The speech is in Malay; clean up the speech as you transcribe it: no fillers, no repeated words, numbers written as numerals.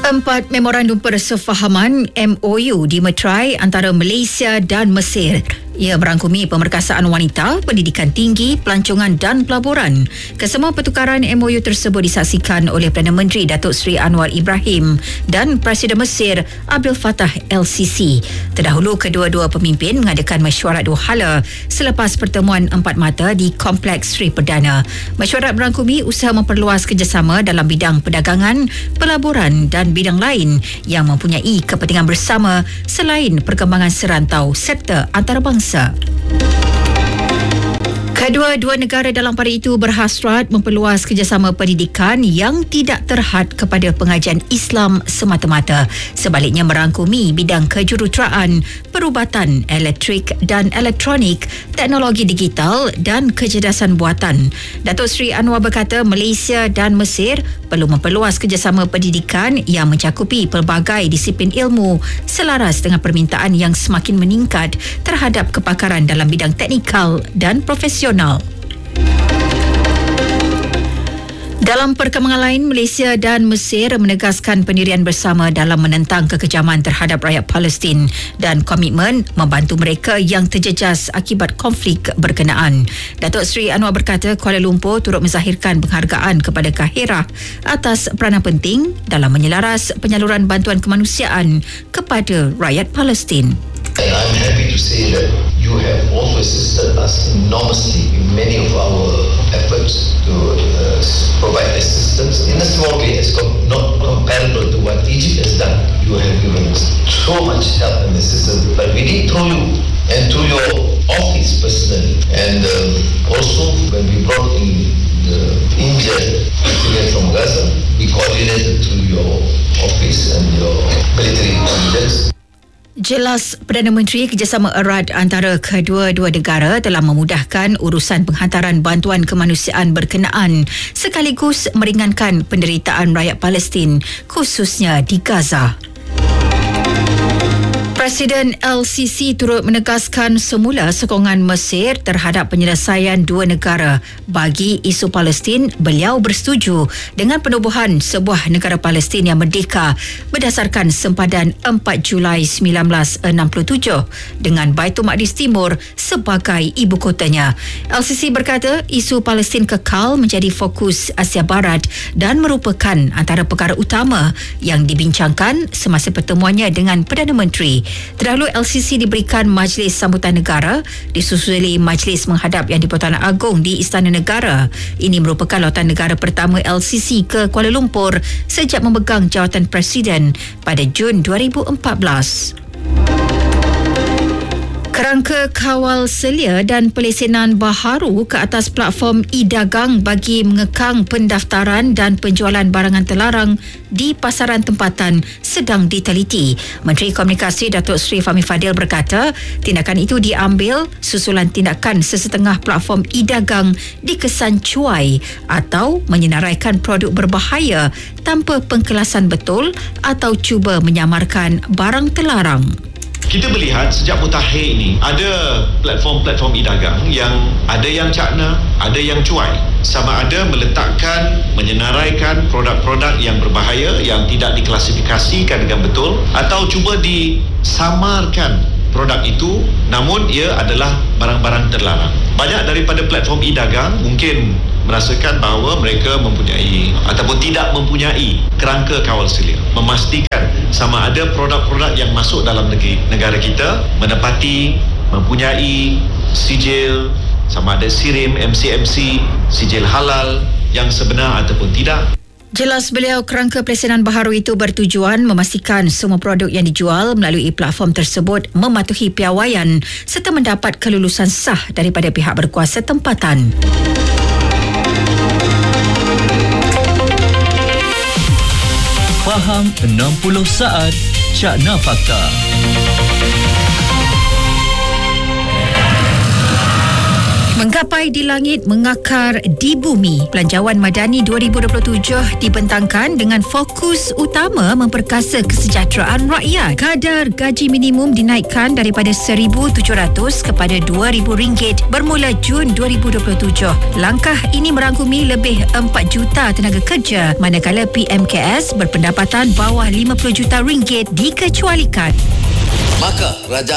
4 memorandum persefahaman MOU dimeterai antara Malaysia dan Mesir. Ia merangkumi pemerkasaan wanita, pendidikan tinggi, pelancongan dan pelaburan. Kesemua pertukaran MOU tersebut disaksikan oleh Perdana Menteri Datuk Seri Anwar Ibrahim dan Presiden Mesir Abdel Fattah El-Sisi. Terdahulu, kedua-dua pemimpin mengadakan mesyuarat dua hala selepas pertemuan empat mata di Kompleks Sri Perdana. Mesyuarat merangkumi usaha memperluas kerjasama dalam bidang perdagangan, pelaburan dan bidang lain yang mempunyai kepentingan bersama selain perkembangan serantau serta antarabangsa. Kedua-dua negara dalam pada itu berhasrat memperluas kerjasama pendidikan yang tidak terhad kepada pengajian Islam semata-mata. Sebaliknya merangkumi bidang kejuruteraan, perubatan elektrik dan elektronik, teknologi digital dan kecerdasan buatan. Datuk Seri Anwar berkata Malaysia dan Mesir perlu memperluas kerjasama pendidikan yang mencakupi pelbagai disiplin ilmu selaras dengan permintaan yang semakin meningkat terhadap kepakaran dalam bidang teknikal dan profesional. Dalam perkembangan lain, Malaysia dan Mesir menegaskan pendirian bersama dalam menentang kekejaman terhadap rakyat Palestin dan komitmen membantu mereka yang terjejas akibat konflik berkenaan. Datuk Seri Anwar berkata Kuala Lumpur turut menzahirkan penghargaan kepada Kahirah atas peranan penting dalam menyelaras penyaluran bantuan kemanusiaan kepada rakyat Palestin. And I'm happy to say that you have also assisted us enormously in many of our efforts to provide assistance in a small way, as not comparable to what Egypt has done. You have given us so much help and assistance, but we did through you and through your office personally. And also when we brought in the injured civilians from Gaza, we coordinated through your office and your military intelligence. Jelas Perdana Menteri kerjasama erat antara kedua-dua negara telah memudahkan urusan penghantaran bantuan kemanusiaan berkenaan sekaligus meringankan penderitaan rakyat Palestin khususnya di Gaza. Presiden El-Sisi turut menegaskan semula sokongan Mesir terhadap penyelesaian dua negara. Bagi isu Palestin, beliau bersetuju dengan penubuhan sebuah negara Palestin yang merdeka berdasarkan sempadan 4 Julai 1967 dengan Baitul Maqdis Timur sebagai ibu kotanya. El-Sisi berkata isu Palestin kekal menjadi fokus Asia Barat dan merupakan antara perkara utama yang dibincangkan semasa pertemuannya dengan Perdana Menteri. Terdahulu El-Sisi diberikan majlis sambutan negara disusuli majlis menghadap Yang di-Pertuan Agong di Istana Negara. Ini merupakan lawatan negara pertama El-Sisi ke Kuala Lumpur sejak memegang jawatan Presiden pada Jun 2014. Kerangka kawal selia dan pelesenan baharu ke atas platform e-dagang bagi mengekang pendaftaran dan penjualan barangan terlarang di pasaran tempatan sedang diteliti. Menteri Komunikasi Datuk Seri Fahmi Fadil berkata, tindakan itu diambil susulan tindakan sesetengah platform e-dagang dikesan cuai atau menyenaraikan produk berbahaya tanpa pengkelasan betul atau cuba menyamarkan barang terlarang. Kita melihat sejak mutakhir ini ada platform-platform e-dagang yang ada yang cakna, ada yang cuai. Sama ada meletakkan, menyenaraikan produk-produk yang berbahaya yang tidak diklasifikasikan dengan betul atau cuba disamarkan produk itu namun ia adalah barang-barang terlarang. Banyak daripada platform e-dagang mungkin merasakan bahawa mereka mempunyai ataupun tidak mempunyai kerangka kawal selia, memastikan sama ada produk-produk yang masuk dalam negara kita menepati, mempunyai sijil, sama ada SIRIM, MCMC, sijil halal yang sebenar ataupun tidak. Jelas beliau kerangka pelesenan baharu itu bertujuan memastikan semua produk yang dijual melalui platform tersebut mematuhi piawaian serta mendapat kelulusan sah daripada pihak berkuasa tempatan. Faham 60 saat Cakna Fakta. Menggapai di langit, mengakar di bumi. Belanjawan Madani 2027 dibentangkan dengan fokus utama memperkasa kesejahteraan rakyat. Kadar gaji minimum dinaikkan daripada RM1,700 kepada RM2,000 bermula Jun 2027. Langkah ini merangkumi lebih 4 juta tenaga kerja, manakala PMKS berpendapatan bawah RM50 juta dikecualikan. Maka Raja